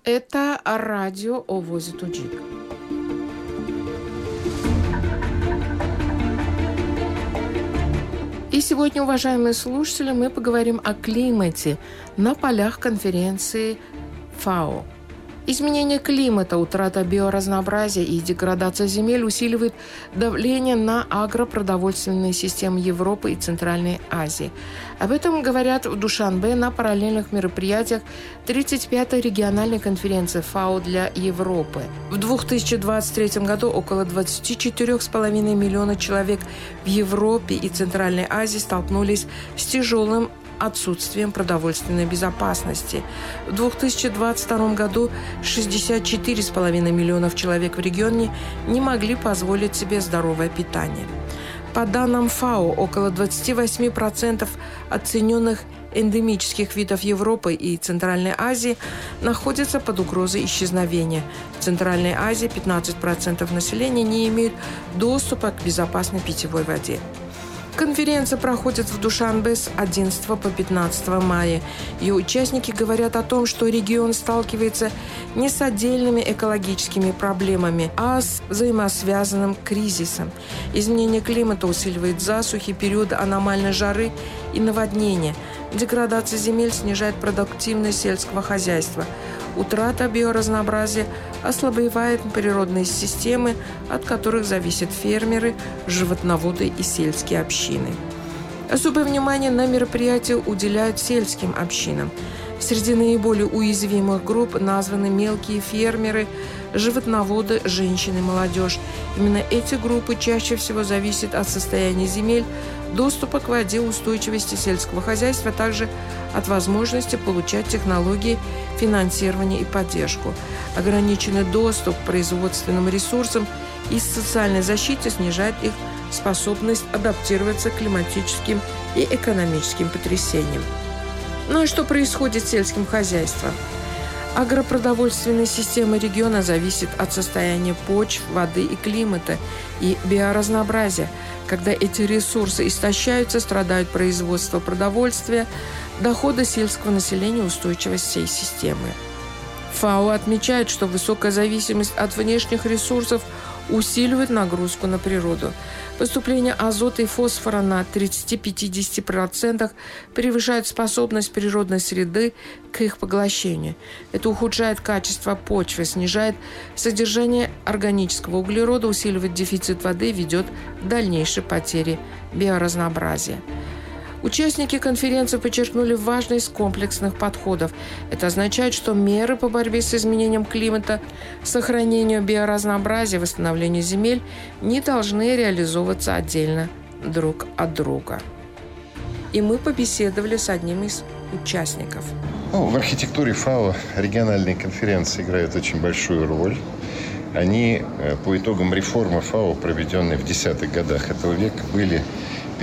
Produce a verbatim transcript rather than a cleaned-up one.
Это радио Овоз Таджик. И сегодня, уважаемые слушатели, мы поговорим о климате на полях конференции ФАО. Изменение климата, утрата биоразнообразия и деградация земель усиливает давление на агропродовольственные системы Европы и Центральной Азии. Об этом говорят в Душанбе на параллельных мероприятиях тридцать пятой региональной конференции ФАО для Европы. В две тысячи двадцать третьем году около двадцать четыре целых пять десятых миллиона человек в Европе и Центральной Азии столкнулись с тяжелым отсутствием продовольственной безопасности. В две тысячи двадцать втором году шестьдесят четыре целых пять десятых миллионов человек в регионе не могли позволить себе здоровое питание. По данным ФАО, около двадцать восемь процентов оцененных эндемических видов Европы и Центральной Азии находятся под угрозой исчезновения. В Центральной Азии пятнадцать процентов населения не имеют доступа к безопасной питьевой воде. Конференция проходит в Душанбе с одиннадцатого по пятнадцатое мая. Ее участники говорят о том, что регион сталкивается не с отдельными экологическими проблемами, а с взаимосвязанным кризисом. Изменение климата усиливает засухи, периоды аномальной жары и наводнения. Деградация земель снижает продуктивность сельского хозяйства. Утрата биоразнообразия ослабевает природные системы, от которых зависят фермеры, животноводы и сельские общины. Особое внимание на мероприятии уделяют сельским общинам. Среди наиболее уязвимых групп названы мелкие фермеры, животноводы, женщины и молодежь. Именно эти группы чаще всего зависят от состояния земель, доступа к воде, устойчивости сельского хозяйства, а также от возможности получать технологии, финансирование и поддержку. Ограниченный доступ к производственным ресурсам и социальной защите снижает их способность адаптироваться к климатическим и экономическим потрясениям. Ну а что происходит с сельским хозяйством? Агропродовольственная система региона зависит от состояния почв, воды и климата и биоразнообразия. Когда эти ресурсы истощаются, страдают производство продовольствия, доходы сельского населения, устойчивость всей системы. ФАО отмечает, что высокая зависимость от внешних ресурсов усиливает нагрузку на природу. Поступление азота и фосфора на тридцать-пятьдесят процентов превышает способность природной среды к их поглощению. Это ухудшает качество почвы, снижает содержание органического углерода, усиливает дефицит воды и ведет к дальнейшей потере биоразнообразия. Участники конференции подчеркнули важность комплексных подходов. Это означает, что меры по борьбе с изменением климата, сохранению биоразнообразия, восстановлению земель не должны реализовываться отдельно друг от друга. И мы побеседовали с одним из участников. Ну, в архитектуре ФАО региональные конференции играют очень большую роль. Они по итогам реформы ФАО, проведенной в десятых годах этого века, были